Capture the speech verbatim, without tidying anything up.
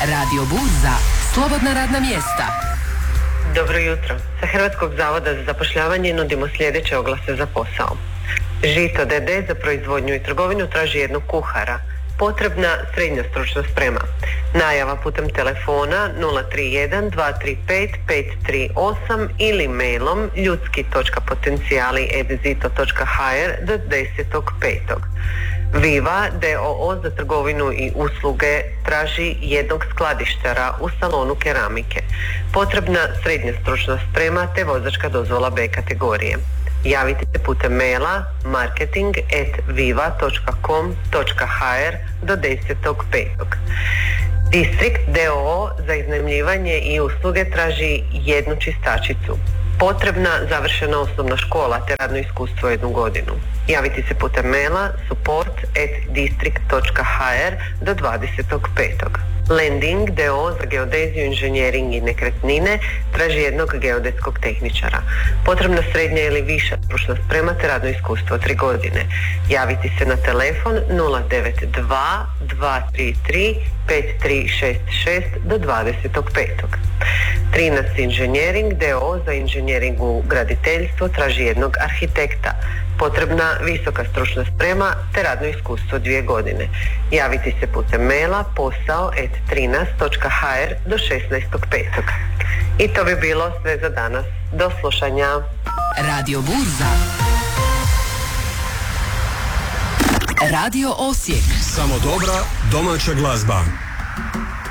Radio Burza, slobodna radna mjesta. Dobro jutro. Sa Hrvatskog zavoda za zapošljavanje nudimo sljedeće oglase za posao. Žito D D za proizvodnju i trgovinu traži jednog kuhara. Potrebna srednja stručna sprema. Najava putem telefona nula tri jedan dva tri pet pet tri osam ili mailom ljudski točka potencijali at zito točka h r do desetog petog Viva d o o za trgovinu i usluge traži jednog skladištara u salonu keramike. Potrebna srednja stručna sprema te vozačka dozvola B kategorije. Javite se putem maila marketing at viva točka com točka h r do desetog petog Distrikt d o o za iznajmljivanje i usluge traži jednu čistačicu. Potrebna završena osnovna škola te radno iskustvo jednu godinu. Javiti se putem maila support at district točka h r do dvadesetog petog Landing d o o za geodeziju, inženjering i nekretnine traži jednog geodetskog tehničara. Potrebna srednja ili viša stručna sprema te radno iskustvo tri godine. Javiti se na telefon nula devet dva dva tri tri pet tri šest šest do dvadesetog petog trinaest Inženjering d o o za inženjering u graditeljstvu traži jednog arhitekta. Potrebna visoka stručna sprema te radno iskustvo dvije godine. Javiti se putem maila posao at trinaest točka h r do šesnaestog petog I to bi bilo sve za danas. Do slušanja. Radio Burza. Radio Osijek. Samo dobra domaća glazba.